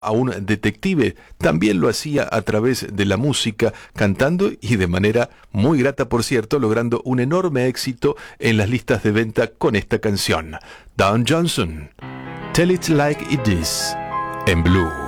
a un detective, también lo hacía a través de la música, cantando y de manera muy grata, por cierto, logrando un enorme éxito en las listas de venta con esta canción. Don Johnson, Tell It Like It Is, en Blue.